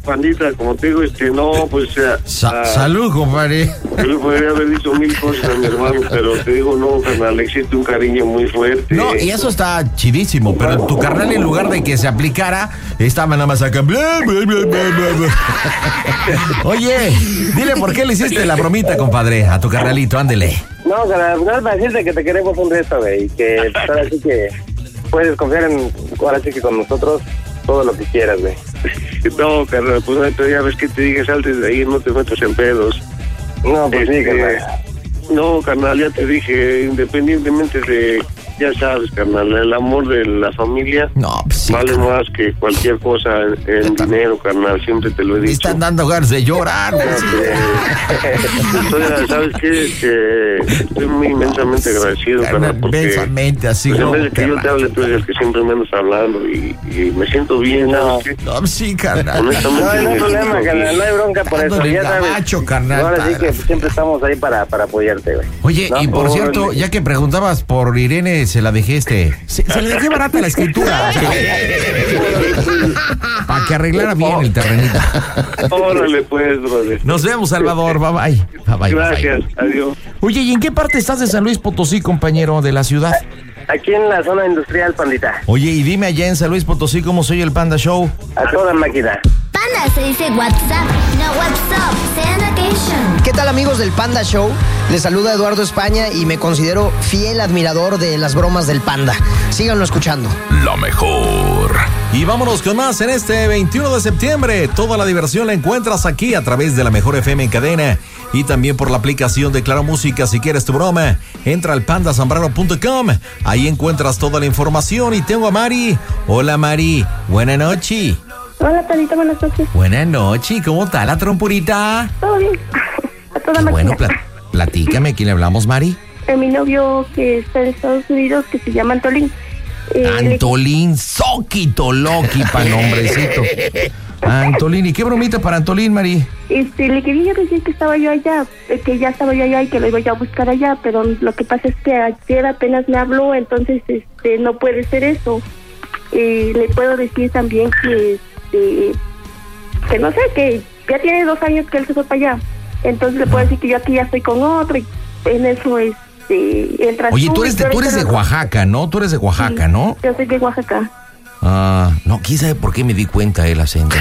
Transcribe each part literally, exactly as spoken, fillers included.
pandita, como te digo, este, no, pues... Uh, Sa- uh, salud, compadre. Yo le podría haber dicho mil cosas a mi hermano, pero te digo, no, carnal, existe un cariño muy fuerte. No, y eso está chidísimo, pero tu carnal, en lugar de que se aplicara, estaba nada más acá. Bla, bla, bla, bla, bla. Oye, dile por qué le hiciste la bromita, compadre, a tu carnalito, ándele. No, carnal, no, para decirte que te queremos un resto, güey, y que pues, ahora sí que puedes confiar en, ahora sí que con nosotros, todo lo que quieras, güey. No, carnal, pues ya ves que te dije, salte de ahí, no te metas en pedos. No, pues este, sí, carnal. No, carnal, ya te dije, independientemente de, ya sabes, carnal, el amor de la familia no, pues sí, vale carnal. más que cualquier cosa en, en dinero, carnal, siempre te lo he dicho. Me están dando ganas de llorar. Entonces, ¿sabes qué? Que estoy muy inmensamente agradecido, carnal, porque inmensamente, así pues, no, en vez de que yo te hable, tú eres que siempre me andas hablando y, y me siento bien, ¿sabes qué? No, sí, carnal. Honestamente, No, no hay me problema, siento carnal, bien. no hay bronca por eso, Dándole ya sabes. gabacho, carnal. Ahora sí que siempre estamos ahí para, para apoyarte, güey. Oye, No, y por órale. cierto, ya que preguntabas por Irene, se la dejé este. Se, se le dejé barata la escritura. O sea, para que arreglara bien el terrenito. Órale, pues, brother. Nos vemos, Salvador. Bye bye. Bye, bye, Gracias, bye. adiós. Oye, ¿y en qué parte estás de San Luis Potosí, compañero, de la ciudad? Aquí en la zona industrial, pandita. Oye, y dime allá en San Luis Potosí cómo soy el Panda Show. A toda máquina. Panda se dice WhatsApp, no WhatsApp, Send Occasion. ¿Qué tal, amigos del Panda Show? Les saluda Eduardo España y me considero fiel admirador de las bromas del Panda. Síganlo escuchando. La mejor. Y vámonos con más en este veintiuno de septiembre. Toda la diversión la encuentras aquí a través de la Mejor F M en cadena y también por la aplicación de Claro Música. Si quieres tu broma, entra al panda zambrano punto com. Ahí encuentras toda la información y tengo a Mari. Hola, Mari. Buenas noches. Hola, Pandita, buenas noches. Buenas noches. ¿Cómo está la trompurita? ¿Todo bien? A toda máquina. Bueno, pla- platícame. ¿Quién le hablamos, Mari? Eh, mi novio que está en Estados Unidos, que se llama Antolín. Eh, Antolín Soquito Loki, pa' nombrecito. Antolín, ¿y qué bromita para Antolín, Mari? le- este, le quería decir que estaba yo allá, eh, que ya estaba yo allá y que lo iba yo a buscar allá, pero lo que pasa es que ayer apenas me habló, entonces este, no puede ser eso. Eh, le puedo decir también que, este, que no sé, que ya tiene dos años que él se fue para allá. Entonces le puedo decir que yo aquí ya estoy con otro y en eso es. El Oye, tú eres de, tú eres de Oaxaca, ¿no? Tú eres de Oaxaca, ¿no? Yo soy de Oaxaca. Ah, no, quién sabe por qué me di cuenta el acento.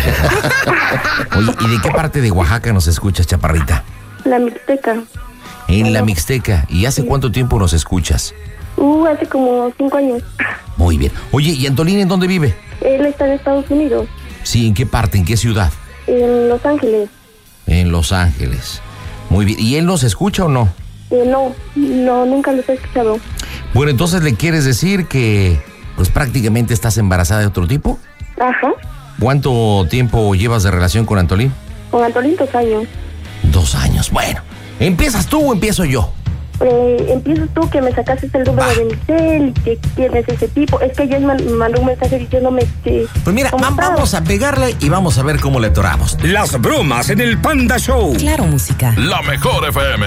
Oye, ¿y de qué parte de Oaxaca nos escuchas, chaparrita? La Mixteca. En la Mixteca. ¿Y hace cuánto tiempo nos escuchas? Uh, hace como cinco años. Muy bien. Oye, ¿y Antolín en dónde vive? Él está en Estados Unidos, Sí, ¿en qué parte? ¿En qué ciudad? en Los Ángeles. En Los Ángeles. Muy bien. ¿Y él nos escucha o no? Eh, no, no, nunca los he escuchado. Bueno, entonces le quieres decir que pues prácticamente estás embarazada de otro tipo. Ajá, ¿Cuánto tiempo llevas de relación con Antolín? con Antolín dos años. Dos años. Bueno, ¿empiezas tú o empiezo yo? Eh, empiezas tú que me sacaste el número Va. de mi cel y que quién es ese tipo. Es que ayer me mandó un mensaje diciéndome que... Pues mira, ¿cómo va- estás? vamos a pegarle y vamos a ver cómo le atoramos. Las bromas en el Panda Show. Claro Música. La mejor F M.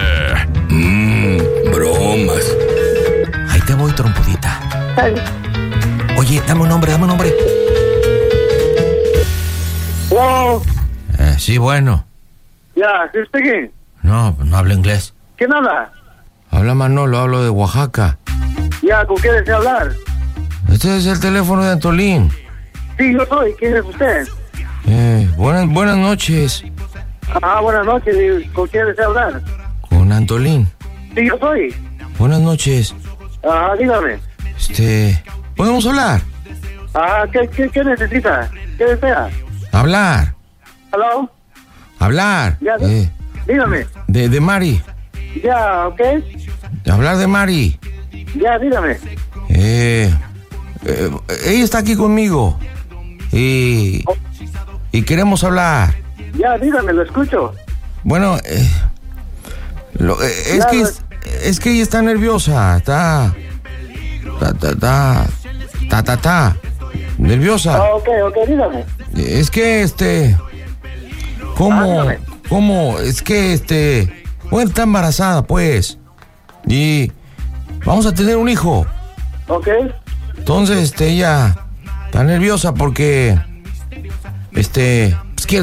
Mmm, bromas. Ahí te voy, trompudita. Sale. Oye, dame un nombre, dame un nombre. Wow, Eh, sí, bueno. ya, ¿qué speaking? No, no hablo inglés. ¿Qué nada? Habla Manolo, hablo de Oaxaca. Ya, ¿con qué desea hablar? Este es el teléfono de Antolín. Sí, yo soy, ¿quién es usted? Eh, buenas, buenas noches. Ah, buenas noches, ¿y ¿con quién desea hablar? Con Antolín. Sí, yo soy. Buenas noches. Ah, dígame. Este, ¿podemos hablar? Ah, ¿qué, qué, qué necesita? ¿Qué desea? Hablar. ¿Aló? Hablar. Ya, Eh, dígame. de, de Mari. Ya, ¿ok? De hablar de Mari. Ya, dígame. Eh, eh, ella está aquí conmigo. Y, y queremos hablar. Ya, dígame, lo escucho. Bueno, eh, lo- eh, es Ya, que lo- es, es que ella está nerviosa, está, está, está, está, está, está, está nerviosa. Ah, ok, ok, dígame. Es que este, Ah, ¿cómo, dígame. cómo? Es que este, bueno, está embarazada, pues, y vamos a tener un hijo. Ok. Entonces, este, ella está nerviosa porque, este,